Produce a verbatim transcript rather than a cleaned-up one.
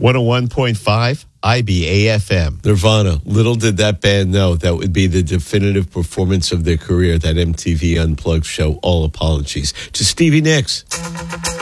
one oh one point five I B A F M. Nirvana. Little did that band know that would be the definitive performance of their career, that M T V Unplugged show. All apologies to Stevie Nicks.